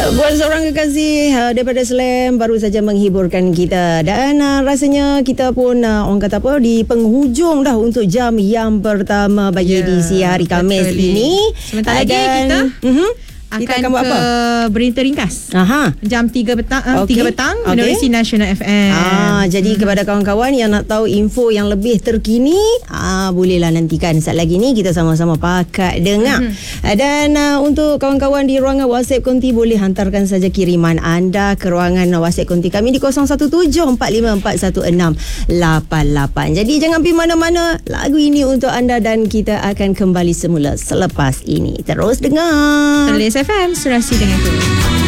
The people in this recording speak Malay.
Buat seorang kekasih daripada Slam baru saja menghiburkan kita. Dan rasanya kita pun orang kata apa, di penghujung dah untuk jam yang pertama bagi edisi hari Khamis ini. Sebentar lagi kita akan buat apa? Berita ringkas. Jam 3 petang, 3 petang menerusi National FM. Jadi kepada kawan-kawan yang nak tahu info yang lebih terkini, bolehlah nantikan. Saat lagi ni kita sama-sama pakat dengar. Dan untuk kawan-kawan di ruangan WhatsApp Konti, boleh hantarkan saja kiriman anda ke ruangan WhatsApp Konti kami di 0174541688. Jadi jangan pergi mana-mana. Lagu ini untuk anda dan kita akan kembali semula selepas ini. Terus dengar Telis FM, Surasi dengan Ku.